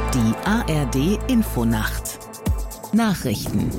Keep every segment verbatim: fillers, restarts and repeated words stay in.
Die A R D-Infonacht Nachrichten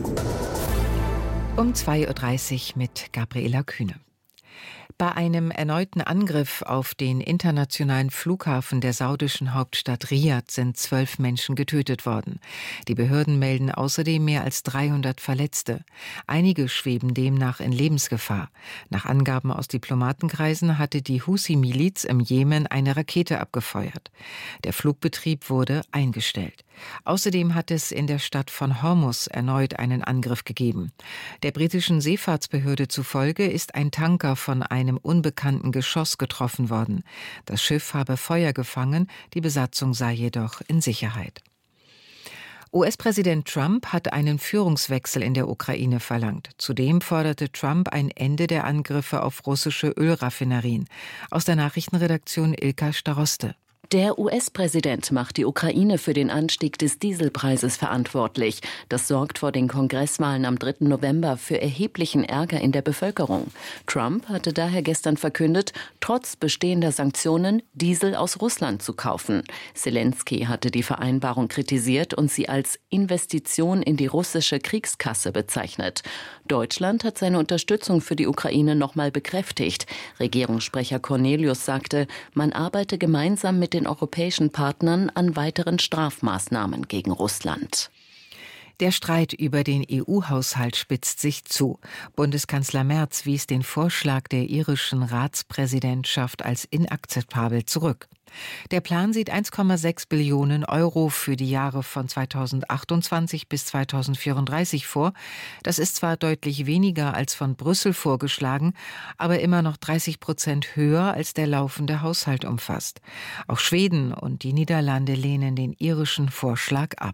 Um zwei Uhr dreißig mit Gabriela Kühne. Bei einem erneuten Angriff auf den internationalen Flughafen der saudischen Hauptstadt Riad sind zwölf Menschen getötet worden. Die Behörden melden außerdem mehr als dreihundert Verletzte. Einige schweben demnach in Lebensgefahr. Nach Angaben aus Diplomatenkreisen hatte die Husi-Miliz im Jemen eine Rakete abgefeuert. Der Flugbetrieb wurde eingestellt. Außerdem hat es in der Stadt von Hormuz erneut einen Angriff gegeben. Der britischen Seefahrtsbehörde zufolge ist ein Tanker von einem unbekannten Geschoss getroffen worden. Das Schiff habe Feuer gefangen, die Besatzung sei jedoch in Sicherheit. U S-Präsident Trump hat einen Führungswechsel in der Ukraine verlangt. Zudem forderte Trump ein Ende der Angriffe auf russische Ölraffinerien. Aus der Nachrichtenredaktion Ilka Staroste. Der U S-Präsident macht die Ukraine für den Anstieg des Dieselpreises verantwortlich. Das sorgt vor den Kongresswahlen am dritten November für erheblichen Ärger in der Bevölkerung. Trump hatte daher gestern verkündet, trotz bestehender Sanktionen Diesel aus Russland zu kaufen. Zelensky hatte die Vereinbarung kritisiert und sie als Investition in die russische Kriegskasse bezeichnet. Deutschland hat seine Unterstützung für die Ukraine nochmal bekräftigt. Regierungssprecher Cornelius sagte, man arbeite gemeinsam mit den europäischen Partnern an weiteren Strafmaßnahmen gegen Russland. Der Streit über den E U-Haushalt spitzt sich zu. Bundeskanzler Merz wies den Vorschlag der irischen Ratspräsidentschaft als inakzeptabel zurück. Der Plan sieht eins Komma sechs Billionen Euro für die Jahre von zweitausendachtundzwanzig bis zweitausendvierunddreißig vor. Das ist zwar deutlich weniger als von Brüssel vorgeschlagen, aber immer noch dreißig Prozent höher als der laufende Haushalt umfasst. Auch Schweden und die Niederlande lehnen den irischen Vorschlag ab.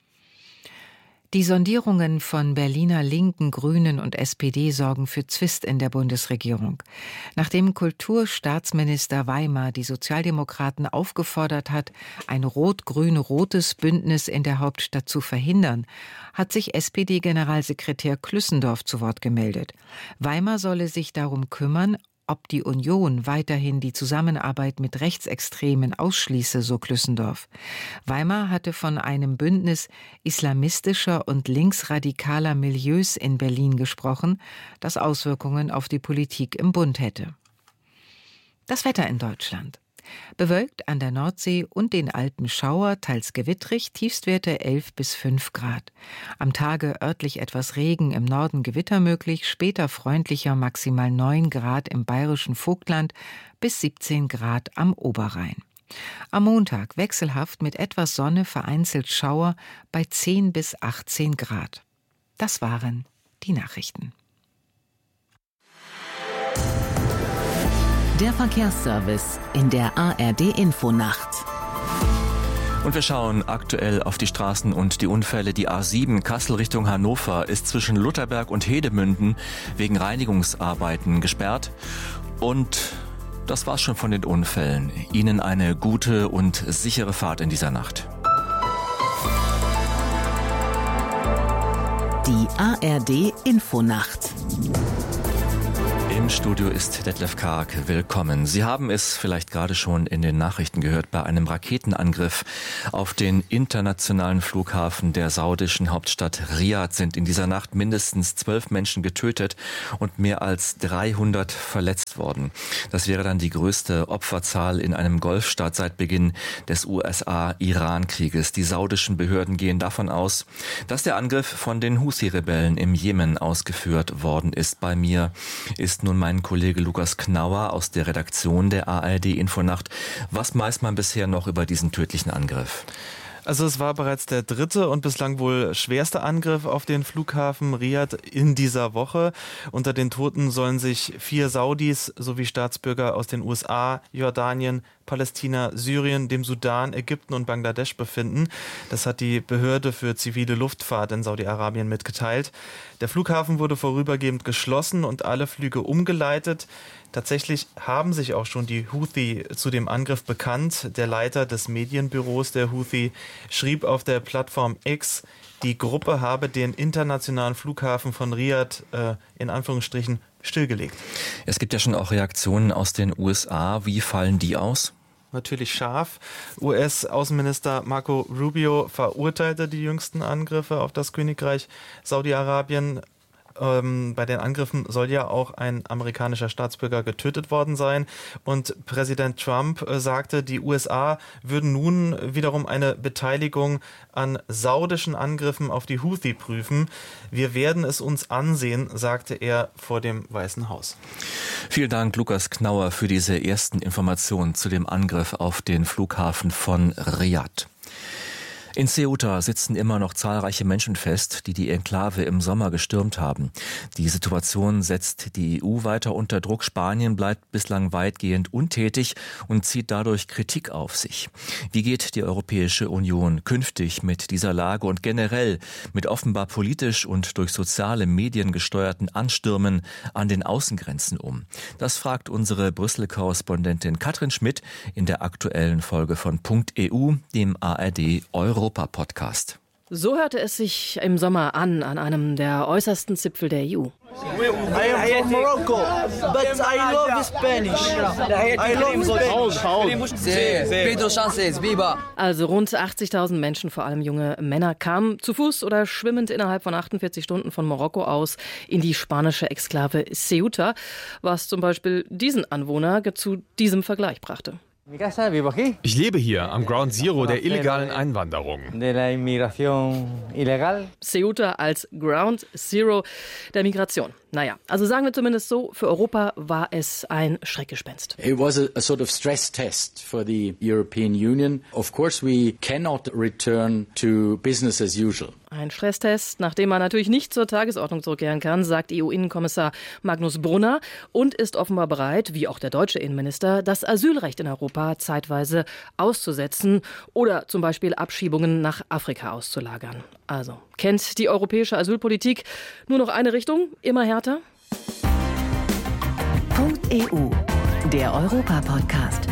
Die Sondierungen von Berliner Linken, Grünen und S P D sorgen für Zwist in der Bundesregierung. Nachdem Kulturstaatsminister Weimer die Sozialdemokraten aufgefordert hat, ein rot-grün-rotes Bündnis in der Hauptstadt zu verhindern, hat sich S P D-Generalsekretär Klüssendorf zu Wort gemeldet. Weimer solle sich darum kümmern, ob die Union weiterhin die Zusammenarbeit mit Rechtsextremen ausschließe, so Klüssendorf. Weimer hatte von einem Bündnis islamistischer und linksradikaler Milieus in Berlin gesprochen, das Auswirkungen auf die Politik im Bund hätte. Das Wetter in Deutschland. Bewölkt an der Nordsee und den Alpen Schauer, teils gewittrig, Tiefstwerte elf bis fünf Grad. Am Tage örtlich etwas Regen, im Norden Gewitter möglich, später freundlicher, maximal neun Grad im bayerischen Vogtland bis siebzehn Grad am Oberrhein. Am Montag wechselhaft mit etwas Sonne, vereinzelt Schauer bei zehn bis achtzehn Grad. Das waren die Nachrichten. Der Verkehrsservice in der A R D-Infonacht. Und wir schauen aktuell auf die Straßen und die Unfälle. Die A sieben Kassel Richtung Hannover ist zwischen Lutherberg und Hedemünden wegen Reinigungsarbeiten gesperrt. Und das war's schon von den Unfällen. Ihnen eine gute und sichere Fahrt in dieser Nacht. Die A R D-Infonacht. Im Studio ist Detlef Karg. Willkommen. Sie haben es vielleicht gerade schon in den Nachrichten gehört. Bei einem Raketenangriff auf den internationalen Flughafen der saudischen Hauptstadt Riad sind in dieser Nacht mindestens zwölf Menschen getötet und mehr als dreihundert verletzt worden. Das wäre dann die größte Opferzahl in einem Golfstaat seit Beginn des U S A-Iran-Krieges. Die saudischen Behörden gehen davon aus, dass der Angriff von den Husi-Rebellen im Jemen ausgeführt worden ist. Bei mir ist nun mein Kollege Lukas Knauer aus der Redaktion der A R D-Infonacht. Was weiß man bisher noch über diesen tödlichen Angriff? Also es war bereits der dritte und bislang wohl schwerste Angriff auf den Flughafen Riad in dieser Woche. Unter den Toten sollen sich vier Saudis sowie Staatsbürger aus den U S A, Jordanien, Palästina, Syrien, dem Sudan, Ägypten und Bangladesch befinden. Das hat die Behörde für zivile Luftfahrt in Saudi-Arabien mitgeteilt. Der Flughafen wurde vorübergehend geschlossen und alle Flüge umgeleitet. Tatsächlich haben sich auch schon die Houthi zu dem Angriff bekannt. Der Leiter des Medienbüros der Houthi schrieb auf der Plattform X, die Gruppe habe den internationalen Flughafen von Riad äh, in Anführungsstrichen stillgelegt. Es gibt ja schon auch Reaktionen aus den U S A. Wie fallen die aus? natürlich scharf. U S-Außenminister Marco Rubio verurteilte die jüngsten Angriffe auf das Königreich Saudi-Arabien. Ähm, bei den Angriffen soll ja auch ein amerikanischer Staatsbürger getötet worden sein. Und Präsident Trump äh, sagte, die U S A würden nun wiederum eine Beteiligung an saudischen Angriffen auf die Houthi prüfen. Wir werden es uns ansehen, sagte er vor dem Weißen Haus. Vielen Dank, Lukas Knauer, für diese ersten Informationen zu dem Angriff auf den Flughafen von Riad. In Ceuta sitzen immer noch zahlreiche Menschen fest, die die Enklave im Sommer gestürmt haben. Die Situation setzt die E U weiter unter Druck. Spanien bleibt bislang weitgehend untätig und zieht dadurch Kritik auf sich. Wie geht die Europäische Union künftig mit dieser Lage und generell mit offenbar politisch und durch soziale Medien gesteuerten Anstürmen an den Außengrenzen um? Das fragt unsere Brüssel-Korrespondentin Katrin Schmidt in der aktuellen Folge von Punkt E U, dem A R D Europa Europa-Podcast. So hörte es sich im Sommer an, an einem der äußersten Zipfel der E U. I am from Morocco, but I love Spanish. I love Spanish. Also rund achtzigtausend Menschen, vor allem junge Männer, kamen zu Fuß oder schwimmend innerhalb von achtundvierzig Stunden von Marokko aus in die spanische Exklave Ceuta, was zum Beispiel diesen Anwohner zu diesem Vergleich brachte. Ich lebe hier am Ground Zero der illegalen Einwanderung. Ceuta als Ground Zero der Migration. Naja, also sagen wir zumindest so, für Europa war es ein Schreckgespenst. It was a, a sort of stress test for the European Union. Of course we cannot return to business as usual. Ein Stresstest, nachdem man natürlich nicht zur Tagesordnung zurückkehren kann, sagt E U-Innenkommissar Magnus Brunner und ist offenbar bereit, wie auch der deutsche Innenminister, das Asylrecht in Europa zeitweise auszusetzen oder zum Beispiel Abschiebungen nach Afrika auszulagern. Also, kennt die europäische Asylpolitik nur noch eine Richtung, immer härter? Punkt E U, der Europa-Podcast.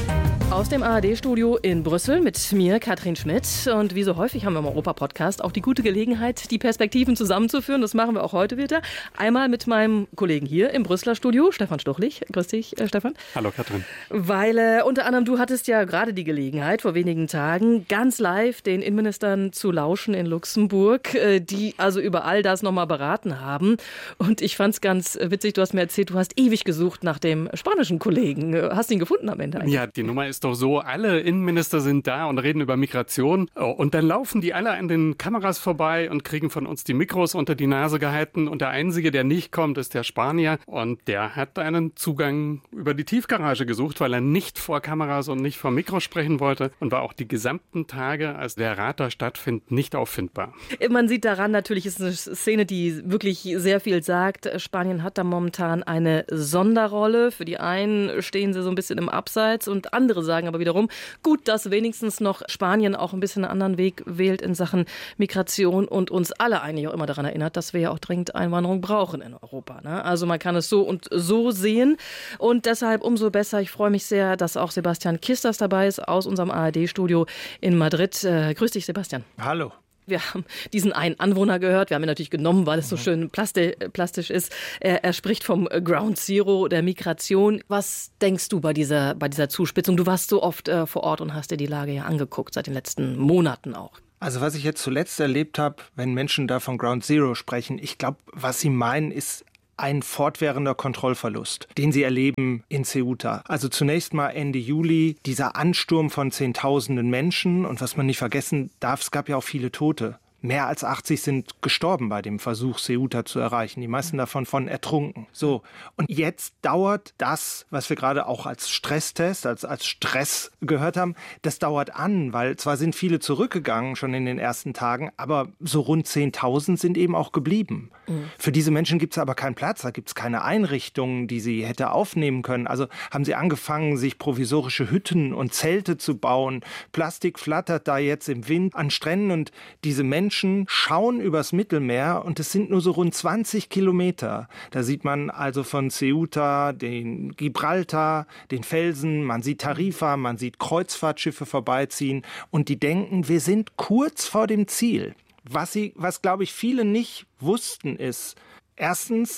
Aus dem A R D-Studio in Brüssel mit mir, Katrin Schmidt. Und wie so häufig haben wir im Europa-Podcast auch die gute Gelegenheit, die Perspektiven zusammenzuführen. Das machen wir auch heute wieder. Einmal mit meinem Kollegen hier im Brüsseler Studio, Stefan Stuchlich. Grüß dich, äh, Stefan. Hallo, Katrin. Weil äh, unter anderem du hattest ja gerade die Gelegenheit, vor wenigen Tagen ganz live den Innenministern zu lauschen in Luxemburg, äh, die also über all das nochmal beraten haben. Und ich fand es ganz witzig, du hast mir erzählt, du hast ewig gesucht nach dem spanischen Kollegen. Hast ihn gefunden am Ende eigentlich? Ja, die Nummer ist doch so, alle Innenminister sind da und reden über Migration und dann laufen die alle an den Kameras vorbei und kriegen von uns die Mikros unter die Nase gehalten und der Einzige, der nicht kommt, ist der Spanier und der hat einen Zugang über die Tiefgarage gesucht, weil er nicht vor Kameras und nicht vor Mikros sprechen wollte und war auch die gesamten Tage, als der Rat da stattfindet, nicht auffindbar. Man sieht daran, natürlich ist eine Szene, die wirklich sehr viel sagt. Spanien hat da momentan eine Sonderrolle. Für die einen stehen sie so ein bisschen im Abseits und andere sagen aber wiederum, gut, dass wenigstens noch Spanien auch ein bisschen einen anderen Weg wählt in Sachen Migration und uns alle eigentlich auch immer daran erinnert, dass wir ja auch dringend Einwanderung brauchen in Europa. Ne? Also man kann es so und so sehen und deshalb umso besser. Ich freue mich sehr, dass auch Sebastian Kisters dabei ist aus unserem A R D-Studio in Madrid. Äh, grüß dich, Sebastian. Hallo. Wir haben diesen einen Anwohner gehört. Wir haben ihn natürlich genommen, weil es so schön plasti- plastisch ist. Er, er spricht vom Ground Zero der Migration. Was denkst du bei dieser, bei dieser Zuspitzung? Du warst so oft äh, vor Ort und hast dir die Lage ja angeguckt, seit den letzten Monaten auch. Also was ich jetzt zuletzt erlebt habe, wenn Menschen da von Ground Zero sprechen, ich glaube, was sie meinen, ist ein fortwährender Kontrollverlust, den sie erleben in Ceuta. Also zunächst mal Ende Juli dieser Ansturm von Zehntausenden Menschen und was man nicht vergessen darf, es gab ja auch viele Tote. Mehr als achtzig sind gestorben bei dem Versuch, Ceuta zu erreichen. Die meisten davon von ertrunken. So. Und jetzt dauert das, was wir gerade auch als Stresstest, als, als Stress gehört haben, das dauert an, weil zwar sind viele zurückgegangen schon in den ersten Tagen, aber so rund zehntausend sind eben auch geblieben. Mhm. Für diese Menschen gibt es aber keinen Platz, da gibt es keine Einrichtungen, die sie hätte aufnehmen können. Also haben sie angefangen, sich provisorische Hütten und Zelte zu bauen. Plastik flattert da jetzt im Wind an Stränden und diese Menschen Menschen schauen übers Mittelmeer und es sind nur so rund zwanzig Kilometer. Da sieht man also von Ceuta den Gibraltar, den Felsen, man sieht Tarifa, man sieht Kreuzfahrtschiffe vorbeiziehen und die denken, wir sind kurz vor dem Ziel. Was sie, was glaube ich viele nicht wussten ist, erstens,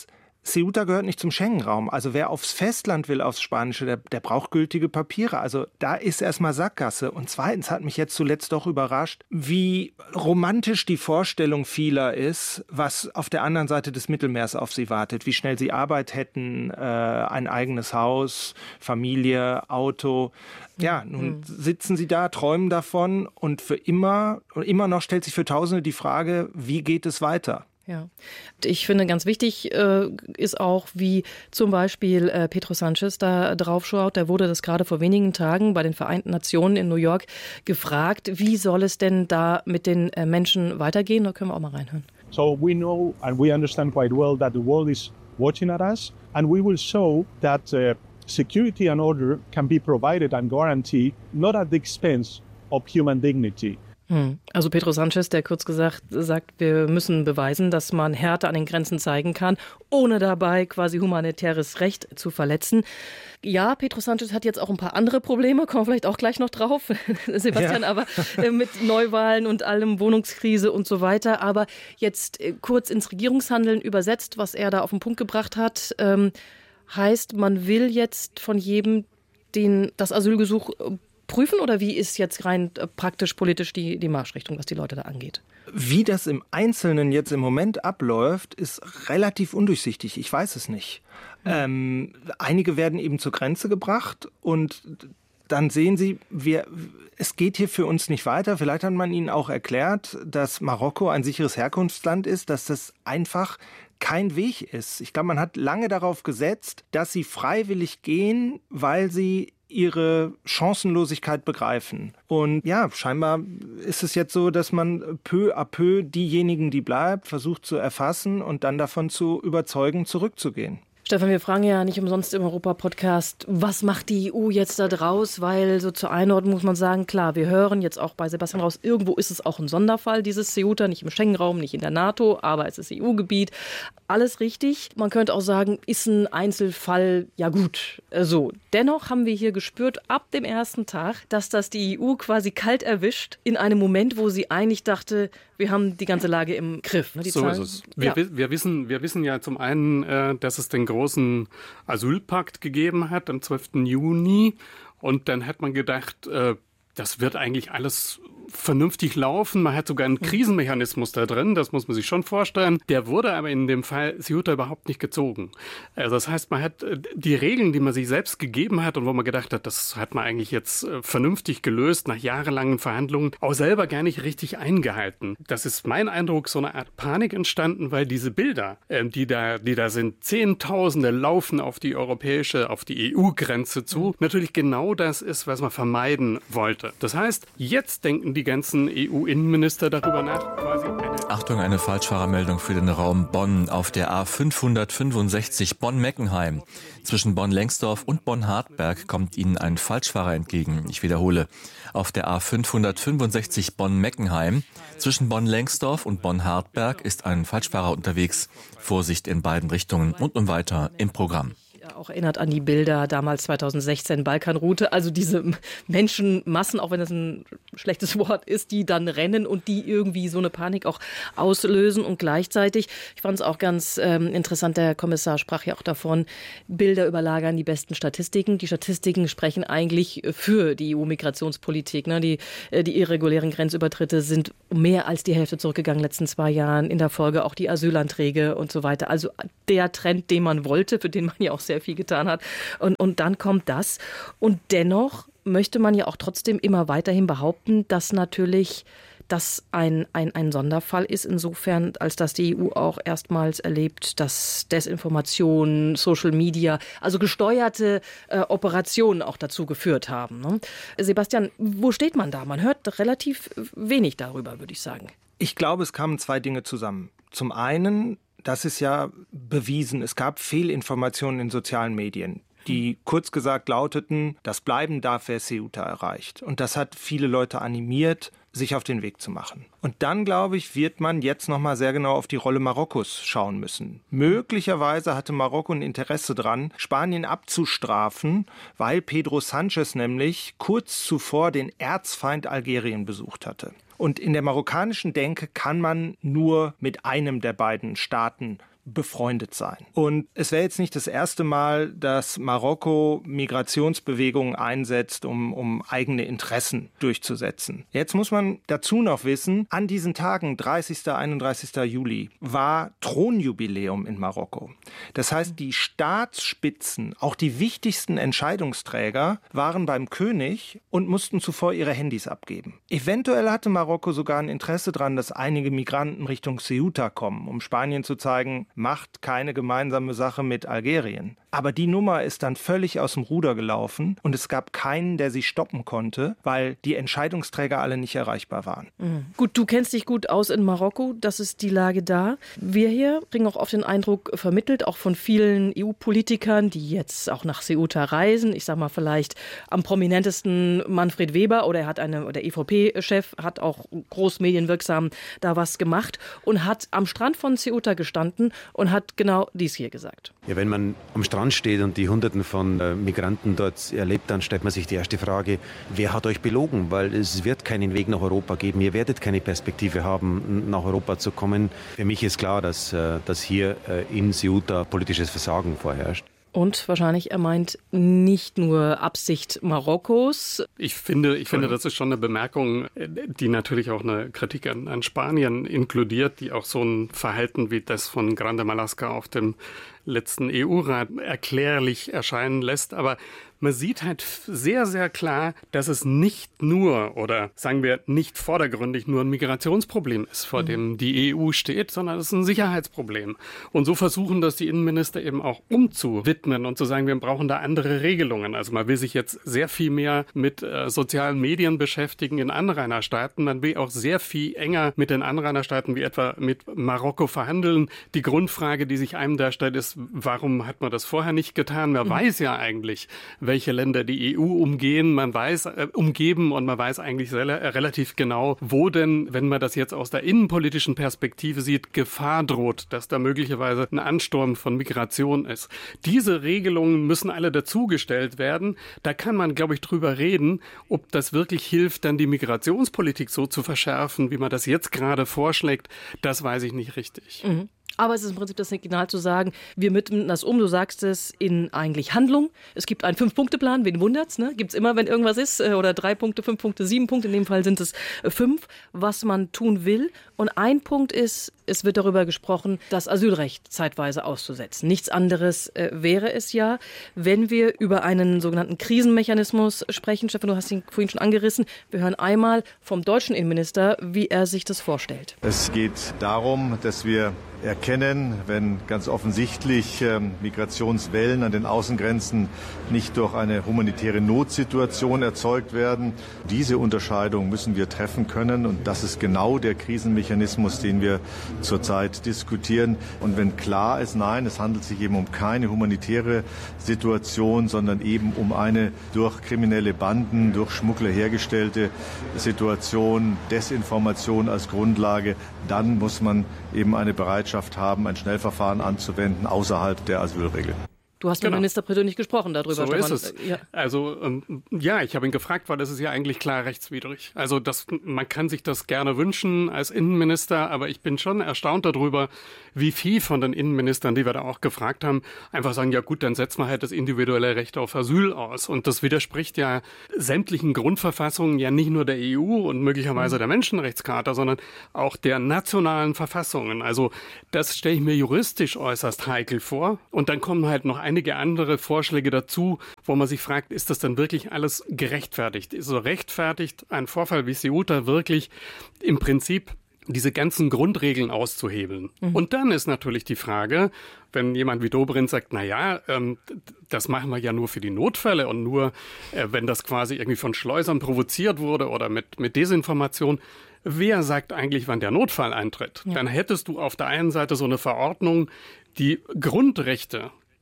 Ceuta gehört nicht zum Schengen-Raum. Also wer aufs Festland will, aufs Spanische, der, der braucht gültige Papiere. Also da ist erstmal Sackgasse. Und zweitens hat mich jetzt zuletzt doch überrascht, wie romantisch die Vorstellung vieler ist, was auf der anderen Seite des Mittelmeers auf sie wartet. Wie schnell sie Arbeit hätten, äh, ein eigenes Haus, Familie, Auto. Ja, nun sitzen sie da, träumen davon und für immer, und immer noch stellt sich für Tausende die Frage, wie geht es weiter? Ja, ich finde ganz wichtig äh, ist auch, wie zum Beispiel äh, Pedro Sanchez da drauf schaut. Der wurde das gerade vor wenigen Tagen bei den Vereinten Nationen in New York gefragt, wie soll es denn da mit den äh, Menschen weitergehen? Da können wir auch mal reinhören. So we know and we understand quite well that the world is watching at us and we will show that uh, security and order can be provided and guaranteed not at the expense of human dignity. Also Pedro Sanchez, der kurz gesagt sagt, wir müssen beweisen, dass man Härte an den Grenzen zeigen kann, ohne dabei quasi humanitäres Recht zu verletzen. Ja, Pedro Sanchez hat jetzt auch ein paar andere Probleme, kommen wir vielleicht auch gleich noch drauf, Sebastian, ja. aber äh, mit Neuwahlen und allem, Wohnungskrise und so weiter. Aber jetzt äh, kurz ins Regierungshandeln übersetzt, was er da auf den Punkt gebracht hat, ähm, heißt, man will jetzt von jedem den, das Asylgesuch äh, prüfen oder wie ist jetzt rein praktisch politisch die, die Marschrichtung, was die Leute da angeht? Wie das im Einzelnen jetzt im Moment abläuft, ist relativ undurchsichtig. Ich weiß es nicht. Mhm. Ähm, einige werden eben zur Grenze gebracht und dann sehen sie, wir, es geht hier für uns nicht weiter. Vielleicht hat man ihnen auch erklärt, dass Marokko ein sicheres Herkunftsland ist, dass das einfach kein Weg ist. Ich glaube, man hat lange darauf gesetzt, dass sie freiwillig gehen, weil sie ihre Chancenlosigkeit begreifen. Und ja, scheinbar ist es jetzt so, dass man peu à peu diejenigen, die bleibt, versucht zu erfassen und dann davon zu überzeugen, zurückzugehen. Stefan, wir fragen ja nicht umsonst im Europa-Podcast, was macht die E U jetzt da draus? Weil so zur Einordnung muss man sagen, klar, wir hören jetzt auch bei Sebastian raus, irgendwo ist es auch ein Sonderfall, dieses Ceuta, nicht im Schengen-Raum, nicht in der NATO, aber es ist E U-Gebiet. Alles richtig. Man könnte auch sagen, ist ein Einzelfall, ja gut, so. Dennoch haben wir hier gespürt, ab dem ersten Tag, dass das die E U quasi kalt erwischt, in einem Moment, wo sie eigentlich dachte, wir haben die ganze Lage im Griff. Die so Zahlen, ist es. Wir, ja. wir, wissen, wir wissen ja zum einen, äh, dass es den großen Asylpakt gegeben hat am zwölften Juni. Und dann hat man gedacht, äh, das wird eigentlich alles vernünftig laufen. Man hat sogar einen Krisenmechanismus da drin, das muss man sich schon vorstellen. Der wurde aber in dem Fall Ceuta überhaupt nicht gezogen. Also das heißt, man hat die Regeln, die man sich selbst gegeben hat und wo man gedacht hat, das hat man eigentlich jetzt vernünftig gelöst nach jahrelangen Verhandlungen, auch selber gar nicht richtig eingehalten. Das ist mein Eindruck, so eine Art Panik entstanden, weil diese Bilder, die da, die da sind, Zehntausende laufen auf die europäische, auf die E U-Grenze zu, natürlich genau das ist, was man vermeiden wollte. Das heißt, jetzt denken die ganzen E U-Innenminister darüber nach, quasi eine... Achtung, eine Falschfahrermeldung für den Raum Bonn. Auf der A fünfhundertfünfundsechzig Bonn-Meckenheim. Zwischen Bonn-Lengsdorf und Bonn-Hartberg kommt Ihnen ein Falschfahrer entgegen. Ich wiederhole. Auf der A fünfhundertfünfundsechzig Bonn-Meckenheim. Zwischen Bonn-Lengsdorf und Bonn-Hartberg ist ein Falschfahrer unterwegs. Vorsicht in beiden Richtungen und nun weiter im Programm. Auch erinnert an die Bilder damals zweitausendsechzehn Balkanroute, also diese Menschenmassen, auch wenn das ein schlechtes Wort ist, die dann rennen und die irgendwie so eine Panik auch auslösen und gleichzeitig, ich fand es auch ganz ähm, interessant, der Kommissar sprach ja auch davon, Bilder überlagern die besten Statistiken. Die Statistiken sprechen eigentlich für die E U-Migrationspolitik. Ne? Die, die irregulären Grenzübertritte sind um mehr als die Hälfte zurückgegangen in den letzten zwei Jahren, in der Folge auch die Asylanträge und so weiter. Also der Trend, den man wollte, für den man ja auch sehr viel getan hat. Und, und dann kommt das. Und dennoch möchte man ja auch trotzdem immer weiterhin behaupten, dass natürlich das ein, ein, ein Sonderfall ist, insofern, als dass die E U auch erstmals erlebt, dass Desinformation, Social Media, also gesteuerte äh, Operationen auch dazu geführt haben. Ne? Sebastian, wo steht man da? Man hört relativ wenig darüber, würde ich sagen. Ich glaube, es kamen zwei Dinge zusammen. Zum einen, das ist ja bewiesen, es gab Fehlinformationen in sozialen Medien, die kurz gesagt lauteten, das Bleiben darf, wer Ceuta erreicht. Und das hat viele Leute animiert, sich auf den Weg zu machen. Und dann, glaube ich, wird man jetzt noch mal sehr genau auf die Rolle Marokkos schauen müssen. Möglicherweise hatte Marokko ein Interesse dran, Spanien abzustrafen, weil Pedro Sanchez nämlich kurz zuvor den Erzfeind Algerien besucht hatte. Und in der marokkanischen Denke kann man nur mit einem der beiden Staaten befreundet sein. Und es wäre jetzt nicht das erste Mal, dass Marokko Migrationsbewegungen einsetzt, um, um eigene Interessen durchzusetzen. Jetzt muss man dazu noch wissen, an diesen Tagen, dreißigsten, einunddreißigsten Juli, war Thronjubiläum in Marokko. Das heißt, die Staatsspitzen, auch die wichtigsten Entscheidungsträger, waren beim König und mussten zuvor ihre Handys abgeben. Eventuell hatte Marokko sogar ein Interesse daran, dass einige Migranten Richtung Ceuta kommen, um Spanien zu zeigen, macht keine gemeinsame Sache mit Algerien. Aber die Nummer ist dann völlig aus dem Ruder gelaufen und es gab keinen, der sie stoppen konnte, weil die Entscheidungsträger alle nicht erreichbar waren. Mhm. Gut, du kennst dich gut aus in Marokko, das ist die Lage da. Wir hier kriegen auch oft den Eindruck vermittelt, auch von vielen E U-Politikern, die jetzt auch nach Ceuta reisen. Ich sag mal vielleicht am prominentesten Manfred Weber oder er hat eine, der E V P-Chef hat auch großmedienwirksam da was gemacht und hat am Strand von Ceuta gestanden und hat genau dies hier gesagt. Ja, wenn man am Strand steht und die Hunderten von äh, Migranten dort erlebt, dann stellt man sich die erste Frage, wer hat euch belogen? Weil es wird keinen Weg nach Europa geben. Ihr werdet keine Perspektive haben, nach Europa zu kommen. Für mich ist klar, dass, äh, dass hier äh, in Ceuta politisches Versagen vorherrscht. Und wahrscheinlich, er meint nicht nur Absicht Marokkos. Ich finde, ich finde, das ist schon eine Bemerkung, die natürlich auch eine Kritik an, an Spanien inkludiert, die auch so ein Verhalten wie das von Grande Marlaska auf dem letzten E U-Rat erklärlich erscheinen lässt. Aber man sieht halt sehr, sehr klar, dass es nicht nur oder sagen wir nicht vordergründig nur ein Migrationsproblem ist, vor mhm. dem die E U steht, sondern es ist ein Sicherheitsproblem. Und so versuchen das die Innenminister eben auch umzuwidmen und zu sagen, wir brauchen da andere Regelungen. Also man will sich jetzt sehr viel mehr mit äh, sozialen Medien beschäftigen in Anrainerstaaten. Man will auch sehr viel enger mit den Anrainerstaaten wie etwa mit Marokko verhandeln. Die Grundfrage, die sich einem da stellt, ist, warum hat man das vorher nicht getan? Man mhm. weiß ja eigentlich, welche Länder die E U umgehen, man weiß, äh, umgeben und man weiß eigentlich rel- relativ genau, wo denn, wenn man das jetzt aus der innenpolitischen Perspektive sieht, Gefahr droht, dass da möglicherweise ein Ansturm von Migration ist. Diese Regelungen müssen alle dazugestellt werden. Da kann man, glaube ich, drüber reden, ob das wirklich hilft, dann die Migrationspolitik so zu verschärfen, wie man das jetzt gerade vorschlägt. Das weiß ich nicht richtig. Mhm. Aber es ist im Prinzip das Signal zu sagen, wir mitten das um, du sagst es, in eigentlich Handlung. Es gibt einen Fünf-Punkte-Plan, wen wundert's, ne? Gibt es immer, wenn irgendwas ist, oder drei Punkte, fünf Punkte, sieben Punkte, in dem Fall sind es fünf, was man tun will. Und ein Punkt ist, es wird darüber gesprochen, das Asylrecht zeitweise auszusetzen. Nichts anderes äh, wäre es ja, wenn wir über einen sogenannten Krisenmechanismus sprechen. Stefan, du hast ihn vorhin schon angerissen. Wir hören einmal vom deutschen Innenminister, wie er sich das vorstellt. Es geht darum, dass wir erkennen, wenn ganz offensichtlich ähm, Migrationswellen an den Außengrenzen nicht durch eine humanitäre Notsituation erzeugt werden. Diese Unterscheidung müssen wir treffen können und das ist genau der Krisenmechanismus, den wir zurzeit diskutieren. Und wenn klar ist, nein, es handelt sich eben um keine humanitäre Situation, sondern eben um eine durch kriminelle Banden, durch Schmuggler hergestellte Situation, Desinformation als Grundlage, dann muss man eben eine Bereitschaft haben, ein Schnellverfahren anzuwenden außerhalb der Asylregeln. Du hast mit genau. Minister persönlich gesprochen darüber. So Stefan. ist es. Ja. Also ähm, ja, ich habe ihn gefragt, weil das ist ja eigentlich klar rechtswidrig. Also das, man kann sich das gerne wünschen als Innenminister, aber ich bin schon erstaunt darüber, wie viel von den Innenministern, die wir da auch gefragt haben, einfach sagen, ja gut, dann setzen wir halt das individuelle Recht auf Asyl aus. Und das widerspricht ja sämtlichen Grundverfassungen, ja nicht nur der E U und möglicherweise mhm. der Menschenrechtscharta, sondern auch der nationalen Verfassungen. Also das stelle ich mir juristisch äußerst heikel vor. Und dann kommen halt noch einige andere Vorschläge dazu, wo man sich fragt, ist das dann wirklich alles gerechtfertigt? Ist so rechtfertigt ein Vorfall wie Ceuta wirklich im Prinzip diese ganzen Grundregeln auszuhebeln? Mhm. Und dann ist natürlich die Frage, wenn jemand wie Dobrindt sagt, na ja, ähm, das machen wir ja nur für die Notfälle und nur, äh, wenn das quasi irgendwie von Schleusern provoziert wurde oder mit, mit Desinformation. Wer sagt eigentlich, wann der Notfall eintritt? Ja. Dann hättest du auf der einen Seite so eine Verordnung, die Grundrechte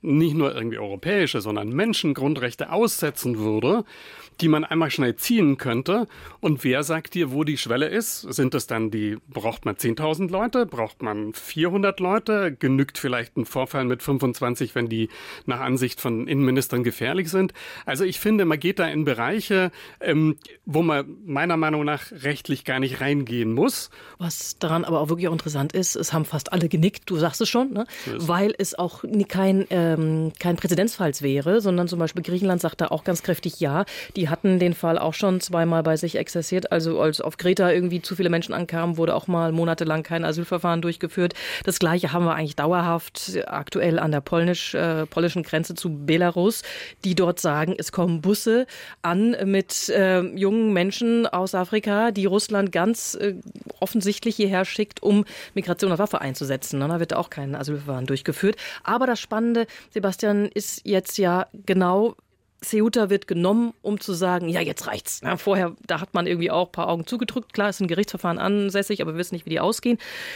nicht nur irgendwie europäische, sondern Menschengrundrechte aussetzen würde, die man einmal schnell ziehen könnte. Und wer sagt dir, wo die Schwelle ist? Sind es dann die, braucht man zehntausend Leute? Braucht man vierhundert Leute? Genügt vielleicht ein Vorfall mit fünfundzwanzig, wenn die nach Ansicht von Innenministern gefährlich sind? Also ich finde, man geht da in Bereiche, ähm, wo man meiner Meinung nach rechtlich gar nicht reingehen muss. Was daran aber auch wirklich auch interessant ist, es haben fast alle genickt, du sagst es schon, ne? Weil es auch kein, ähm, kein Präzedenzfall wäre, sondern zum Beispiel Griechenland sagt da auch ganz kräftig ja. Die hatten den Fall auch schon zweimal bei sich exerziert. Also als auf Kreta irgendwie zu viele Menschen ankamen, wurde auch mal monatelang kein Asylverfahren durchgeführt. Das Gleiche haben wir eigentlich dauerhaft aktuell an der polnisch, äh, polnischen Grenze zu Belarus, die dort sagen, es kommen Busse an mit äh, jungen Menschen aus Afrika, die Russland ganz äh, offensichtlich hierher schickt, um Migration als Waffe einzusetzen. Da wird auch kein Asylverfahren durchgeführt. Aber das Spannende, Sebastian, ist jetzt ja genau, Ceuta wird genommen, um zu sagen, ja, jetzt reicht's. Ja, vorher, da hat man irgendwie auch ein paar Augen zugedrückt. Klar, ist ein Gerichtsverfahren ansässig, aber wir wissen nicht, wie die ausgehen.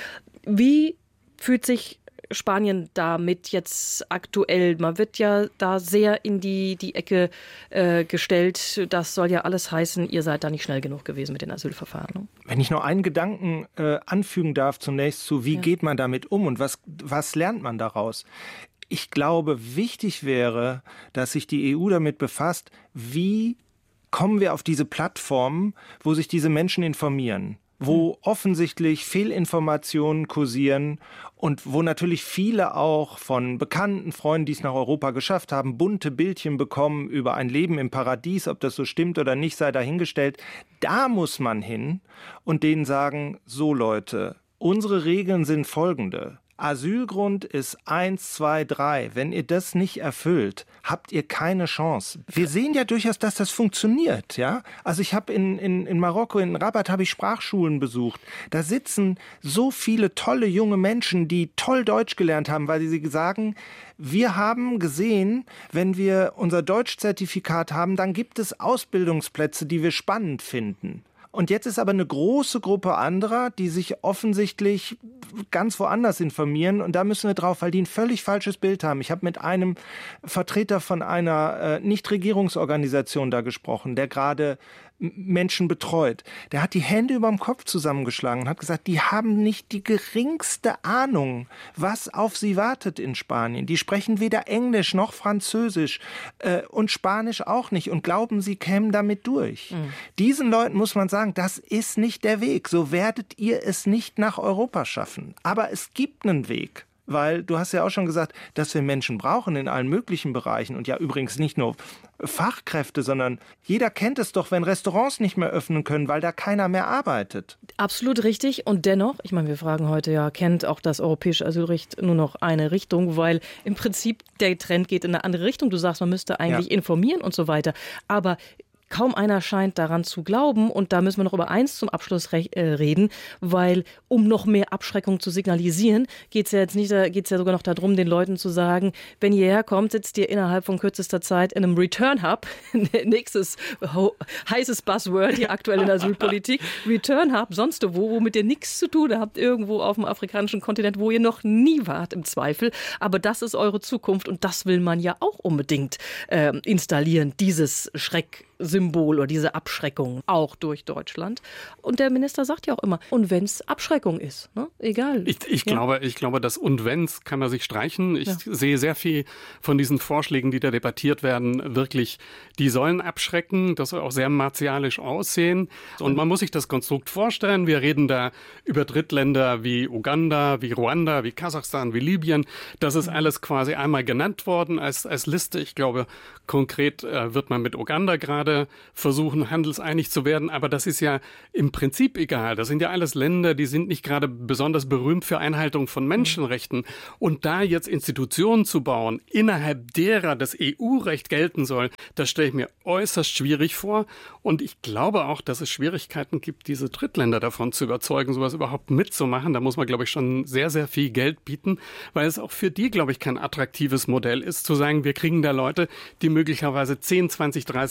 Wie fühlt sich Spanien damit jetzt aktuell? Man wird ja da sehr in die, die Ecke äh, gestellt. Das soll ja alles heißen, ihr seid da nicht schnell genug gewesen mit den Asylverfahren. Wenn ich noch einen Gedanken äh, anfügen darf zunächst zu, wie ja. geht man damit um und was, was lernt man daraus? Ich glaube, wichtig wäre, dass sich die E U damit befasst, wie kommen wir auf diese Plattformen, wo sich diese Menschen informieren, wo offensichtlich Fehlinformationen kursieren und wo natürlich viele auch von bekannten Freunden, die es nach Europa geschafft haben, bunte Bildchen bekommen über ein Leben im Paradies. Ob das so stimmt oder nicht, sei dahingestellt. Da muss man hin und denen sagen, so Leute, unsere Regeln sind folgende. Asylgrund ist eins, zwei, drei. Wenn ihr das nicht erfüllt, habt ihr keine Chance. Wir sehen ja durchaus, dass das funktioniert. Ja? Also ich habe in, in, in Marokko, in Rabat, habe ich Sprachschulen besucht. Da sitzen so viele tolle junge Menschen, die toll Deutsch gelernt haben, weil sie sagen, wir haben gesehen, wenn wir unser Deutschzertifikat haben, dann gibt es Ausbildungsplätze, die wir spannend finden. Und jetzt ist aber eine große Gruppe anderer, die sich offensichtlich ganz woanders informieren. Und da müssen wir drauf, weil die ein völlig falsches Bild haben. Ich habe mit einem Vertreter von einer äh, Nichtregierungsorganisation da gesprochen, der gerade Menschen betreut. Der hat die Hände überm Kopf zusammengeschlagen und hat gesagt, die haben nicht die geringste Ahnung, was auf sie wartet in Spanien. Die sprechen weder Englisch noch Französisch äh, und Spanisch auch nicht und glauben, sie kämen damit durch. Mhm. Diesen Leuten muss man sagen, das ist nicht der Weg. So werdet ihr es nicht nach Europa schaffen. Aber es gibt einen Weg. Weil du hast ja auch schon gesagt, dass wir Menschen brauchen in allen möglichen Bereichen. Und ja übrigens nicht nur Fachkräfte, sondern jeder kennt es doch, wenn Restaurants nicht mehr öffnen können, weil da keiner mehr arbeitet. Absolut richtig. Und dennoch, ich meine, wir fragen heute ja, kennt auch das europäische Asylrecht nur noch eine Richtung, weil im Prinzip der Trend geht in eine andere Richtung. Du sagst, man müsste eigentlich ja. informieren und so weiter. Aber kaum einer scheint daran zu glauben. Und da müssen wir noch über eins zum Abschluss re- äh, reden, weil um noch mehr Abschreckung zu signalisieren, geht es ja jetzt nicht, geht es ja sogar noch darum, den Leuten zu sagen, wenn ihr herkommt, sitzt ihr innerhalb von kürzester Zeit in einem Return-Hub, nächstes ho- heißes Buzzword hier aktuell in der Asylpolitik, Return-Hub, sonst wo, womit ihr nichts zu tun habt, irgendwo auf dem afrikanischen Kontinent, wo ihr noch nie wart im Zweifel. Aber das ist eure Zukunft und das will man ja auch unbedingt äh, installieren, dieses Schreck Symbol oder diese Abschreckung auch durch Deutschland. Und der Minister sagt ja auch immer, und wenn es Abschreckung ist, ne? Egal. Ich, ich, ja. glaube, ich glaube, das und wenn's kann man sich streichen. Ich ja. sehe sehr viel von diesen Vorschlägen, die da debattiert werden, wirklich, die sollen abschrecken. Das soll auch sehr martialisch aussehen. Und man muss sich das Konstrukt vorstellen. Wir reden da über Drittländer wie Uganda, wie Ruanda, wie Kasachstan, wie Libyen. Das ist alles quasi einmal genannt worden als, als Liste. Ich glaube, konkret äh, wird man mit Uganda gerade versuchen, handelseinig zu werden. Aber das ist ja im Prinzip egal. Das sind ja alles Länder, die sind nicht gerade besonders berühmt für Einhaltung von Menschenrechten. Und da jetzt Institutionen zu bauen, innerhalb derer das E U-Recht gelten soll, das stelle ich mir äußerst schwierig vor. Und ich glaube auch, dass es Schwierigkeiten gibt, diese Drittländer davon zu überzeugen, sowas überhaupt mitzumachen. Da muss man, glaube ich, schon sehr, sehr viel Geld bieten, weil es auch für die, glaube ich, kein attraktives Modell ist, zu sagen, wir kriegen da Leute, die möglicherweise zehn, zwanzig, dreißig Jahre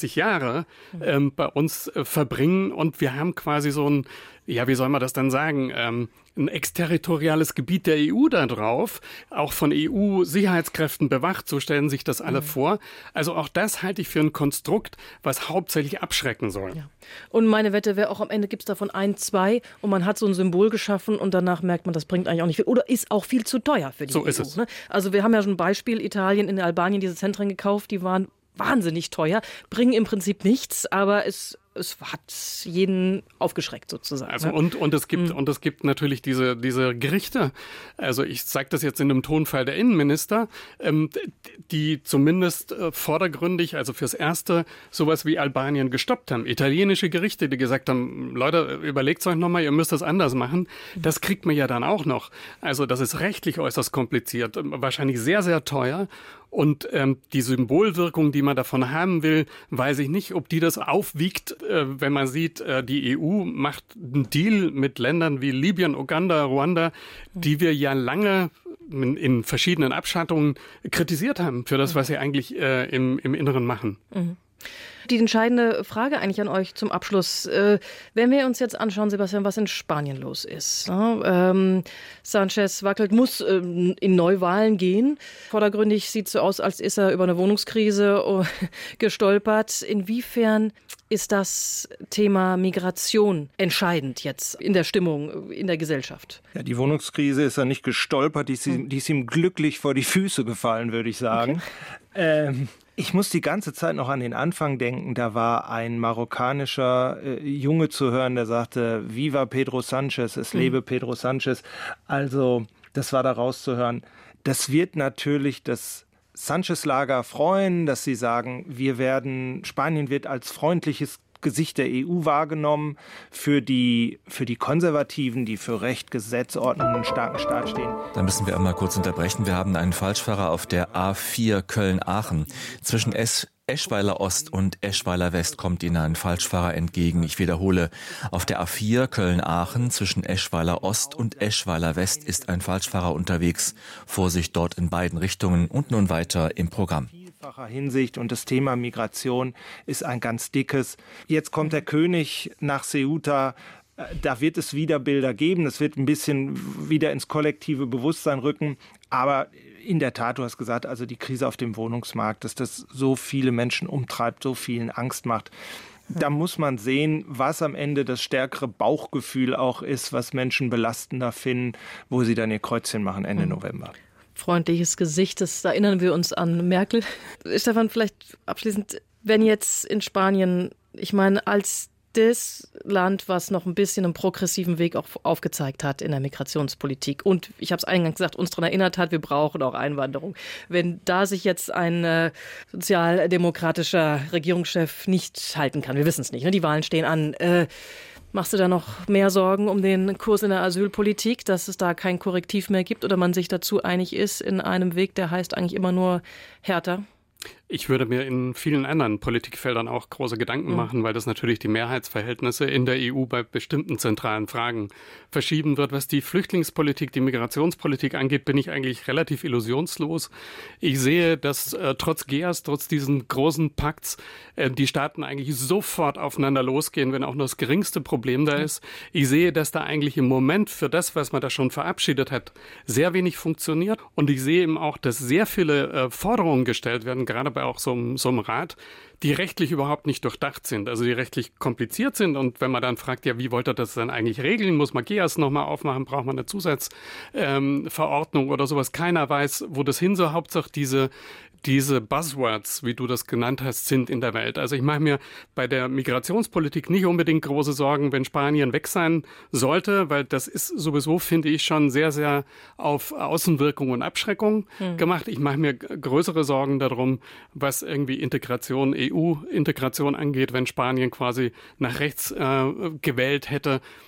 Jahre ähm, bei uns äh, verbringen und wir haben quasi so ein, ja, wie soll man das dann sagen, ähm, ein exterritoriales Gebiet der E U da drauf, auch von E U-Sicherheitskräften bewacht, so stellen sich das alle mhm. vor. Also auch das halte ich für ein Konstrukt, was hauptsächlich abschrecken soll. Ja. Und meine Wette wäre auch, am Ende gibt es davon ein, zwei und man hat so ein Symbol geschaffen und danach merkt man, das bringt eigentlich auch nicht viel oder ist auch viel zu teuer für die so E U. Ist es. Ne? Also wir haben ja schon ein Beispiel, Italien in Albanien diese Zentren gekauft, die waren wahnsinnig teuer, bringen im Prinzip nichts, aber es Es hat jeden aufgeschreckt sozusagen. Also und, und, es gibt, mhm. und es gibt natürlich diese, diese Gerichte, also ich sage das jetzt in dem Tonfall der Innenminister, ähm, die zumindest äh, vordergründig, also fürs Erste, sowas wie Albanien gestoppt haben. Italienische Gerichte, die gesagt haben, Leute, überlegt euch nochmal, ihr müsst das anders machen. Das kriegt man ja dann auch noch. Also das ist rechtlich äußerst kompliziert, wahrscheinlich sehr, sehr teuer. Und ähm, die Symbolwirkung, die man davon haben will, weiß ich nicht, ob die das aufwiegt, äh, wenn man sieht, äh, die E U macht einen Deal mit Ländern wie Libyen, Uganda, Ruanda, die wir ja lange in, in verschiedenen Abschattungen kritisiert haben für das, was sie eigentlich äh, im, im Inneren machen. Mhm. Die entscheidende Frage eigentlich an euch zum Abschluss. Äh, wenn wir uns jetzt anschauen, Sebastian, was in Spanien los ist. Ne? Ähm, Sánchez wackelt, muss ähm, in Neuwahlen gehen. Vordergründig sieht es so aus, als ist er über eine Wohnungskrise oh, gestolpert. Inwiefern ist das Thema Migration entscheidend jetzt in der Stimmung, in der Gesellschaft? Ja, die Wohnungskrise ist ja nicht gestolpert, die ist, hm. die ist ihm glücklich vor die Füße gefallen, würde ich sagen. Okay. Ähm, Ich muss die ganze Zeit noch an den Anfang denken. Da war ein marokkanischer äh, Junge zu hören, der sagte, Viva Pedro Sánchez, es mhm. lebe Pedro Sánchez. Also das war da rauszuhören. Das wird natürlich das Sánchez-Lager freuen, dass sie sagen, wir werden, Spanien wird als freundliches Gesicht der E U wahrgenommen, für die, für die Konservativen, die für Recht, Gesetz, Ordnung und einen starken Staat stehen. Da müssen wir einmal kurz unterbrechen. Wir haben einen Falschfahrer auf der A vier Köln-Aachen. Zwischen S Eschweiler Ost und Eschweiler West kommt Ihnen ein Falschfahrer entgegen. Ich wiederhole, auf der A vier Köln-Aachen zwischen Eschweiler Ost und Eschweiler West ist ein Falschfahrer unterwegs. Vorsicht dort in beiden Richtungen und nun weiter im Programm. Hinsicht und das Thema Migration ist ein ganz dickes. Jetzt kommt der König nach Ceuta. Da wird es wieder Bilder geben. Es wird ein bisschen wieder ins kollektive Bewusstsein rücken. Aber in der Tat, du hast gesagt, also die Krise auf dem Wohnungsmarkt, dass das so viele Menschen umtreibt, so vielen Angst macht. Da muss man sehen, was am Ende das stärkere Bauchgefühl auch ist, was Menschen belastender finden, wo sie dann ihr Kreuzchen machen Ende mhm. November. Freundliches Gesicht, das erinnern wir uns an Merkel. Stefan, vielleicht abschließend, wenn jetzt in Spanien, ich meine, als das Land, was noch ein bisschen einen progressiven Weg auch aufgezeigt hat in der Migrationspolitik und, ich habe es eingangs gesagt, uns daran erinnert hat, wir brauchen auch Einwanderung. Wenn da sich jetzt ein äh, sozialdemokratischer Regierungschef nicht halten kann, wir wissen es nicht, ne? Die Wahlen stehen an, äh, machst du da noch mehr Sorgen um den Kurs in der Asylpolitik, dass es da kein Korrektiv mehr gibt oder man sich dazu einig ist in einem Weg, der heißt eigentlich immer nur härter? Ich würde mir in vielen anderen Politikfeldern auch große Gedanken mhm. machen, weil das natürlich die Mehrheitsverhältnisse in der E U bei bestimmten zentralen Fragen verschieben wird. Was die Flüchtlingspolitik, die Migrationspolitik angeht, bin ich eigentlich relativ illusionslos. Ich sehe, dass äh, trotz G E A S, trotz diesen großen Pakts, äh, die Staaten eigentlich sofort aufeinander losgehen, wenn auch nur das geringste Problem da ist. Ich sehe, dass da eigentlich im Moment für das, was man da schon verabschiedet hat, sehr wenig funktioniert. Und ich sehe eben auch, dass sehr viele äh, Forderungen gestellt werden, gerade bei auch so, so einem Rat, die rechtlich überhaupt nicht durchdacht sind, also die rechtlich kompliziert sind. Und wenn man dann fragt, ja, wie wollt ihr das dann eigentlich regeln? Muss man G E A S nochmal aufmachen? Braucht man eine Zusatzverordnung ähm, oder sowas? Keiner weiß, wo das hin soll. Hauptsache diese diese Buzzwords, wie du das genannt hast, sind in der Welt. Also ich mache mir bei der Migrationspolitik nicht unbedingt große Sorgen, wenn Spanien weg sein sollte, weil das ist sowieso, finde ich, schon sehr, sehr auf Außenwirkung und Abschreckung hm. gemacht. Ich mache mir größere Sorgen darum, was irgendwie Integration, E U-Integration angeht, wenn Spanien quasi nach rechts äh, gewählt hätte.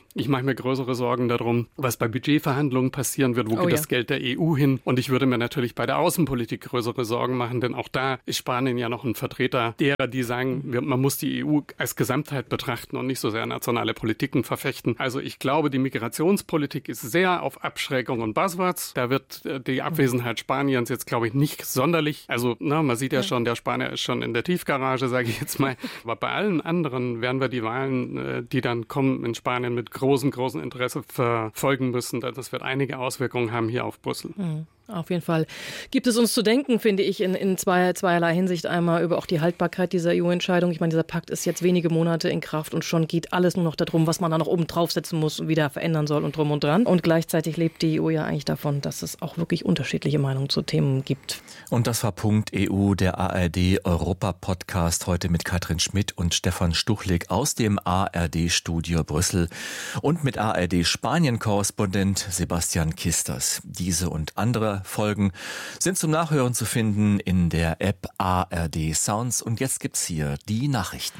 Ich mache mir größere Sorgen darum, was bei Budgetverhandlungen passieren wird, wo oh, geht ja. das Geld der E U hin? Und ich würde mir natürlich bei der Außenpolitik größere Sorgen machen, denn auch da ist Spanien ja noch ein Vertreter derer, die sagen, man muss die E U als Gesamtheit betrachten und nicht so sehr nationale Politiken verfechten. Also ich glaube, die Migrationspolitik ist sehr auf Abschreckung und Buzzwords. Da wird die Abwesenheit Spaniens jetzt, glaube ich, nicht sonderlich. Also na, man sieht ja schon, der Spanier ist schon in der Tiefgarage, sage ich jetzt mal. Aber bei allen anderen werden wir die Wahlen, die dann kommen in Spanien, mit großem, großem Interesse verfolgen müssen. Das wird einige Auswirkungen haben hier auf Brüssel. Mhm. Auf jeden Fall gibt es uns zu denken, finde ich, in, in zwei, zweierlei Hinsicht. Einmal über auch die Haltbarkeit dieser E U-Entscheidung. Ich meine, dieser Pakt ist jetzt wenige Monate in Kraft und schon geht alles nur noch darum, was man da noch oben draufsetzen muss und wieder verändern soll und drum und dran. Und gleichzeitig lebt die E U ja eigentlich davon, dass es auch wirklich unterschiedliche Meinungen zu Themen gibt. Und das war Punkt E U, der A R D-Europa-Podcast, heute mit Katrin Schmidt und Stefan Stuchlik aus dem A R D-Studio Brüssel und mit A R D-Spanien-Korrespondent Sebastian Kisters. Diese und andere Folgen sind zum Nachhören zu finden in der App A R D Sounds. Und jetzt gibt's hier die Nachrichten.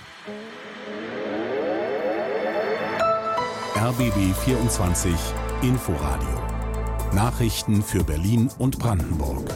R B B vierundzwanzig Inforadio. Nachrichten für Berlin und Brandenburg.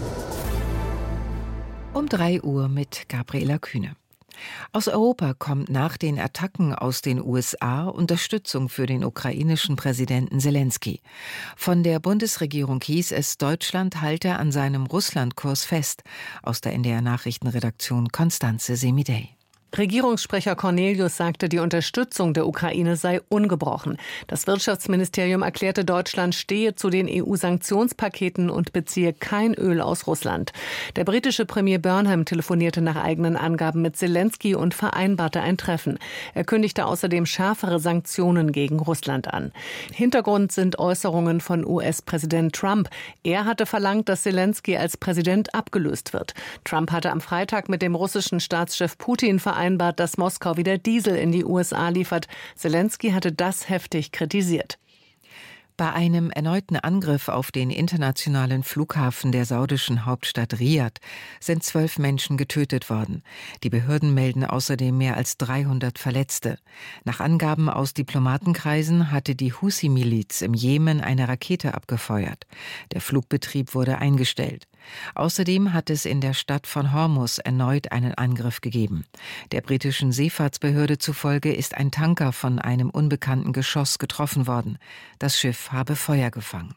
Um drei Uhr mit Gabriela Kühne. Aus Europa kommt nach den Attacken aus den U S A Unterstützung für den ukrainischen Präsidenten Selenskyj. Von der Bundesregierung hieß es, Deutschland halte an seinem Russlandkurs fest. Aus der N D R-Nachrichtenredaktion Konstanze Semidey. Regierungssprecher Cornelius sagte, die Unterstützung der Ukraine sei ungebrochen. Das Wirtschaftsministerium erklärte, Deutschland stehe zu den E U-Sanktionspaketen und beziehe kein Öl aus Russland. Der britische Premier Burnham telefonierte nach eigenen Angaben mit Selenskyj und vereinbarte ein Treffen. Er kündigte außerdem schärfere Sanktionen gegen Russland an. Hintergrund sind Äußerungen von U S-Präsident Trump. Er hatte verlangt, dass Selenskyj als Präsident abgelöst wird. Trump hatte am Freitag mit dem russischen Staatschef Putin vereinbart, vereinbart, dass Moskau wieder Diesel in die U S A liefert. Selenskyj hatte das heftig kritisiert. Bei einem erneuten Angriff auf den internationalen Flughafen der saudischen Hauptstadt Riad sind zwölf Menschen getötet worden. Die Behörden melden außerdem mehr als dreihundert Verletzte. Nach Angaben aus Diplomatenkreisen hatte die Husi-Miliz im Jemen eine Rakete abgefeuert. Der Flugbetrieb wurde eingestellt. Außerdem hat es in der Stadt von Hormuz erneut einen Angriff gegeben. Der britischen Seefahrtsbehörde zufolge ist ein Tanker von einem unbekannten Geschoss getroffen worden. Das Schiff habe Feuer gefangen.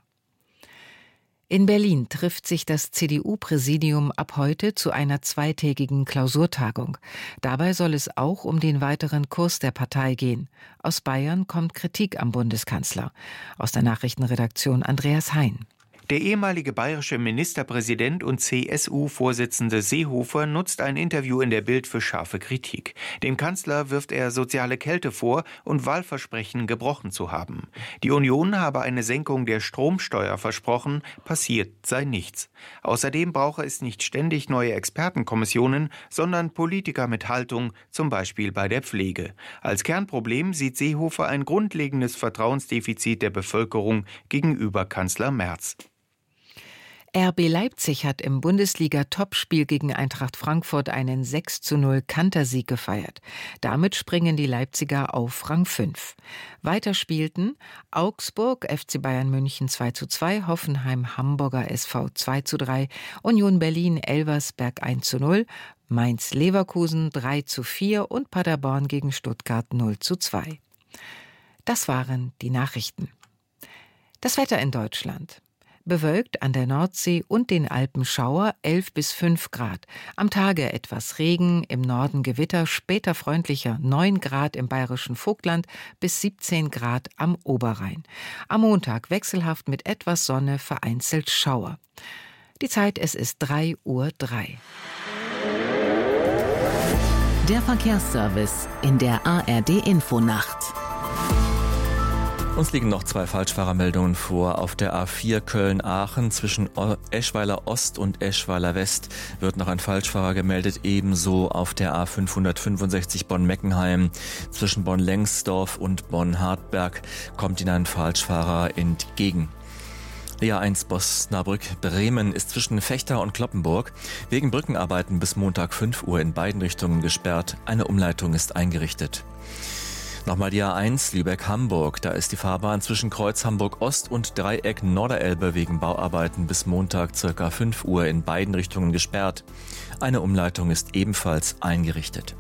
In Berlin trifft sich das C D U-Präsidium ab heute zu einer zweitägigen Klausurtagung. Dabei soll es auch um den weiteren Kurs der Partei gehen. Aus Bayern kommt Kritik am Bundeskanzler. Aus der Nachrichtenredaktion Andreas Hein. Der ehemalige bayerische Ministerpräsident und C S U-Vorsitzende Seehofer nutzt ein Interview in der Bild für scharfe Kritik. Dem Kanzler wirft er soziale Kälte vor und Wahlversprechen gebrochen zu haben. Die Union habe eine Senkung der Stromsteuer versprochen, passiert sei nichts. Außerdem brauche es nicht ständig neue Expertenkommissionen, sondern Politiker mit Haltung, zum Beispiel bei der Pflege. Als Kernproblem sieht Seehofer ein grundlegendes Vertrauensdefizit der Bevölkerung gegenüber Kanzler Merz. R B Leipzig hat im Bundesliga-Topspiel gegen Eintracht Frankfurt einen sechs zu null Kantersieg gefeiert. Damit springen die Leipziger auf Rang fünf. Weiter spielten Augsburg, F C Bayern München zwei zu zwei, Hoffenheim Hamburger S V zwei zu drei, Union Berlin Elversberg eins zu null, Mainz Leverkusen drei zu vier und Paderborn gegen Stuttgart null zu zwei. Das waren die Nachrichten. Das Wetter in Deutschland. Bewölkt an der Nordsee und den Alpen Schauer, elf bis fünf Grad. Am Tage etwas Regen, im Norden Gewitter, später freundlicher, neun Grad im bayerischen Vogtland bis siebzehn Grad am Oberrhein. Am Montag wechselhaft mit etwas Sonne, vereinzelt Schauer. Die Zeit, es ist drei Uhr drei. Der Verkehrsservice in der A R D-Infonacht. Uns liegen noch zwei Falschfahrermeldungen vor. Auf der A vier Köln-Aachen zwischen Eschweiler Ost und Eschweiler West wird noch ein Falschfahrer gemeldet. Ebenso auf der A fünfhundertfünfundsechzig Bonn-Meckenheim zwischen Bonn-Lengsdorf und Bonn-Hartberg kommt Ihnen ein Falschfahrer entgegen. Die A eins Bosnabrück-Bremen ist zwischen Vechta und Cloppenburg wegen Brückenarbeiten bis Montag fünf Uhr in beiden Richtungen gesperrt. Eine Umleitung ist eingerichtet. Nochmal die A eins Lübeck-Hamburg. Da ist die Fahrbahn zwischen Kreuz Hamburg-Ost und Dreieck Norderelbe wegen Bauarbeiten bis Montag ca. fünf Uhr in beiden Richtungen gesperrt. Eine Umleitung ist ebenfalls eingerichtet.